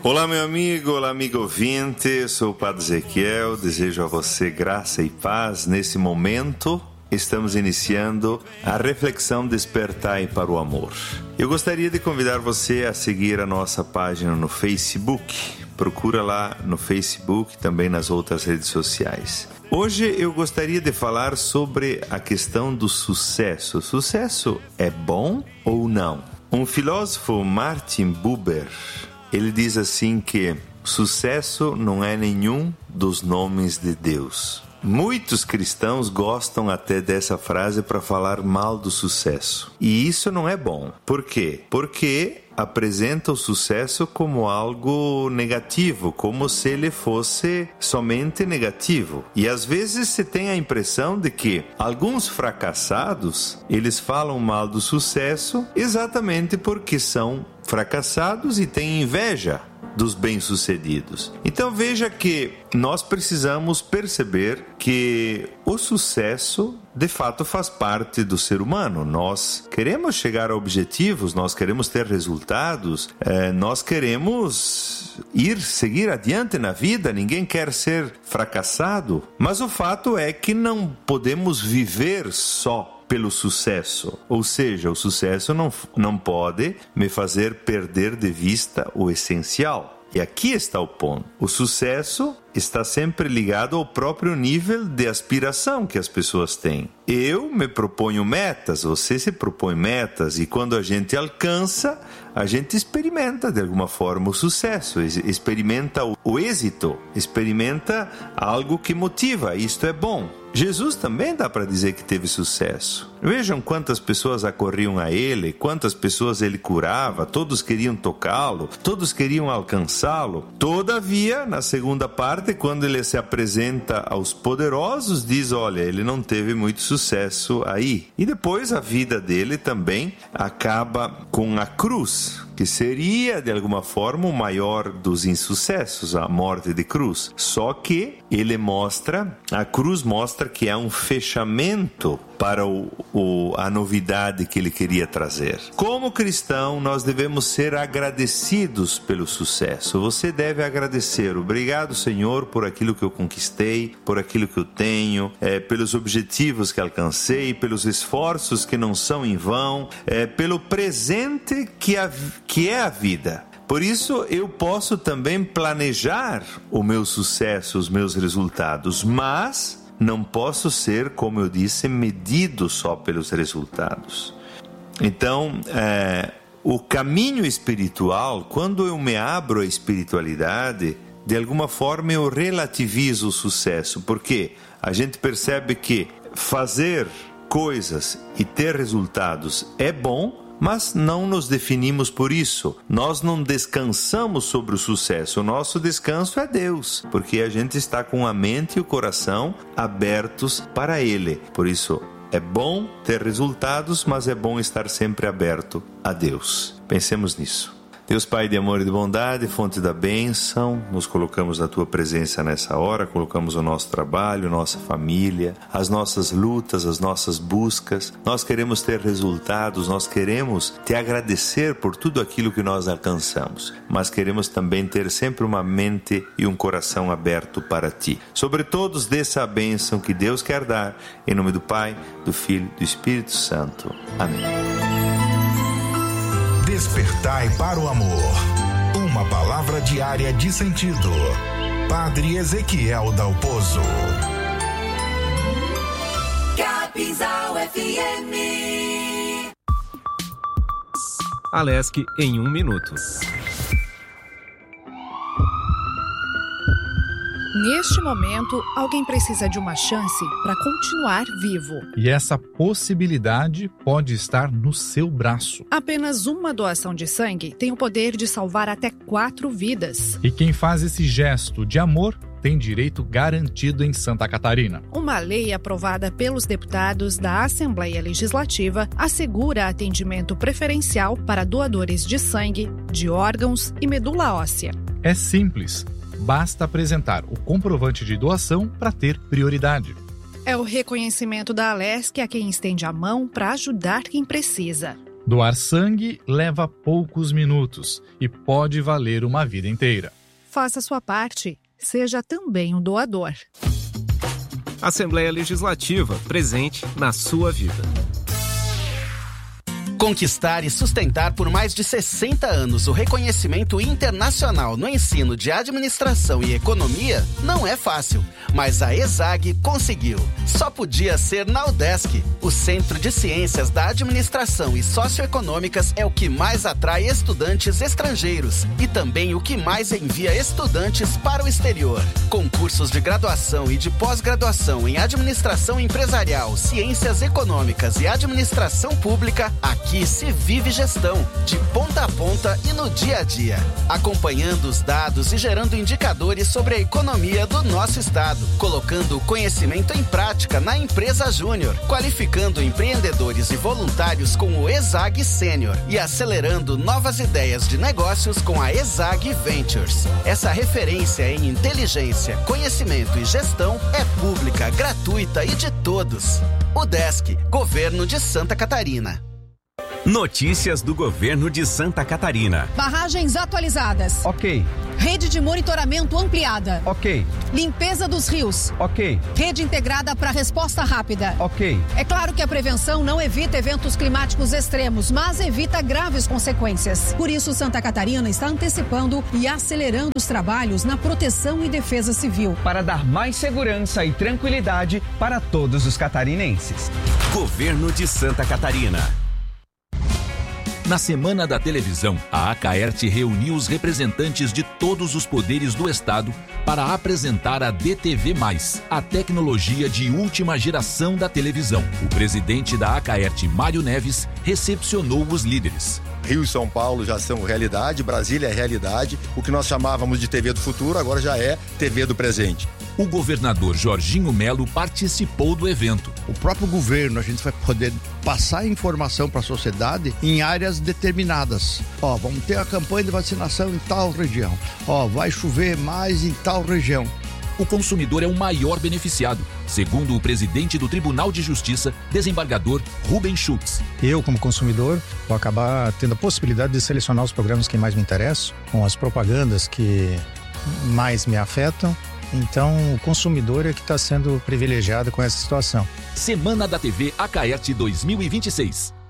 Olá, meu amigo, olá, amigo ouvinte, sou o Padre Ezequiel, desejo a você graça e paz nesse momento. Estamos iniciando a reflexão Despertai para o Amor. Eu gostaria de convidar você a seguir a nossa página no Facebook. Procura lá no Facebook e também nas outras redes sociais. Hoje eu gostaria de falar sobre a questão do sucesso. Sucesso é bom ou não? Um filósofo, Martin Buber, ele diz assim que sucesso não é nenhum dos nomes de Deus. Muitos cristãos gostam até dessa frase para falar mal do sucesso. E isso não é bom. Por quê? Porque apresenta o sucesso como algo negativo, como se ele fosse somente negativo. E às vezes se tem a impressão de que alguns fracassados, eles falam mal do sucesso exatamente porque são fracassados e têm inveja dos bem-sucedidos. Então veja que nós precisamos perceber que o sucesso de fato faz parte do ser humano. Nós queremos chegar a objetivos, nós queremos ter resultados, nós queremos seguir adiante na vida, ninguém quer ser fracassado, mas o fato é que não podemos viver só pelo sucesso, ou seja, o sucesso não pode me fazer perder de vista o essencial. E aqui está o ponto. O sucesso está sempre ligado ao próprio nível de aspiração que as pessoas têm. Eu me proponho metas, você se propõe metas, e quando a gente alcança, a gente experimenta de alguma forma o sucesso, experimenta o êxito, experimenta algo que motiva, isto é bom. Jesus também dá para dizer que teve sucesso. Vejam quantas pessoas acorriam a ele, quantas pessoas ele curava, todos queriam tocá-lo, todos queriam alcançá-lo. Todavia, na segunda parte, quando ele se apresenta aos poderosos, diz, olha, ele não teve muito sucesso aí. E depois a vida dele também acaba com a cruz, que seria, de alguma forma, o maior dos insucessos, a morte de cruz. Só que a cruz mostra que é um fechamento para a novidade que ele queria trazer. Como cristão, nós devemos ser agradecidos pelo sucesso. Você deve agradecer. Obrigado, Senhor, por aquilo que eu conquistei, por aquilo que eu tenho, pelos objetivos que alcancei, pelos esforços que não são em vão, pelo presente que é a vida. Por isso, eu posso também planejar o meu sucesso, os meus resultados, mas não posso ser, como eu disse, medido só pelos resultados. Então, o caminho espiritual, quando eu me abro à espiritualidade, de alguma forma eu relativizo o sucesso, porque a gente percebe que fazer coisas e ter resultados é bom, mas não nos definimos por isso. Nós não descansamos sobre o sucesso. O nosso descanso é Deus, porque a gente está com a mente e o coração abertos para Ele. Por isso, é bom ter resultados, mas é bom estar sempre aberto a Deus. Pensemos nisso. Deus Pai de amor e de bondade, fonte da bênção, nos colocamos na Tua presença nessa hora, colocamos o nosso trabalho, nossa família, as nossas lutas, as nossas buscas. Nós queremos ter resultados, nós queremos Te agradecer por tudo aquilo que nós alcançamos, mas queremos também ter sempre uma mente e um coração aberto para Ti. Sobre todos, dessa bênção que Deus quer dar, em nome do Pai, do Filho e do Espírito Santo. Amém. Despertai para o amor. Uma palavra diária de sentido. Padre Ezequiel Dalpozo. Capinzal FM. Alesc em 1 minuto. Neste momento, alguém precisa de uma chance para continuar vivo. E essa possibilidade pode estar no seu braço. Apenas uma doação de sangue tem o poder de salvar até 4 vidas. E quem faz esse gesto de amor tem direito garantido em Santa Catarina. Uma lei aprovada pelos deputados da Assembleia Legislativa assegura atendimento preferencial para doadores de sangue, de órgãos e medula óssea. É simples. Basta apresentar o comprovante de doação para ter prioridade. É o reconhecimento da Alesc a quem estende a mão para ajudar quem precisa. Doar sangue leva poucos minutos e pode valer uma vida inteira. Faça sua parte. Seja também um doador. Assembleia Legislativa, presente na sua vida. Conquistar e sustentar por mais de 60 anos o reconhecimento internacional no ensino de administração e economia não é fácil, mas a ESAG conseguiu. Só podia ser na UDESC. O Centro de Ciências da Administração e Socioeconômicas é o que mais atrai estudantes estrangeiros e também o que mais envia estudantes para o exterior. Com cursos de graduação e de pós-graduação em Administração Empresarial, Ciências Econômicas e Administração Pública, aqui se vive gestão, de ponta a ponta e no dia a dia, acompanhando os dados e gerando indicadores sobre a economia do nosso estado, colocando o conhecimento em prática na empresa júnior, qualificando empreendedores e voluntários com o ESAG Sênior e acelerando novas ideias de negócios com a ESAG Ventures. Essa referência em inteligência, conhecimento e gestão é pública, gratuita e de todos. UDESC, Governo de Santa Catarina. Notícias do Governo de Santa Catarina. Barragens atualizadas. Ok. Rede de monitoramento ampliada. Ok. Limpeza dos rios. Ok. Rede integrada para resposta rápida. Ok. É claro que a prevenção não evita eventos climáticos extremos, mas evita graves consequências. Por isso, Santa Catarina está antecipando e acelerando os trabalhos na proteção e defesa civil. Para dar mais segurança e tranquilidade para todos os catarinenses. Governo de Santa Catarina. Na Semana da Televisão, a Acaerte reuniu os representantes de todos os poderes do Estado para apresentar a DTV+, a tecnologia de última geração da televisão. O presidente da Acaerte, Mário Neves, recepcionou os líderes. Rio e São Paulo já são realidade, Brasília é realidade. O que nós chamávamos de TV do futuro agora já é TV do presente. O governador Jorginho Melo participou do evento. O próprio governo, a gente vai poder passar informação para a sociedade em áreas determinadas. Vamos ter a campanha de vacinação em tal região. Vai chover mais em tal região. O consumidor é o maior beneficiado, segundo o presidente do Tribunal de Justiça, desembargador Rubem Schultz. Eu, como consumidor, vou acabar tendo a possibilidade de selecionar os programas que mais me interessam, com as propagandas que mais me afetam. Então, o consumidor é que está sendo privilegiado com essa situação. Semana da TV Acaerte 2026.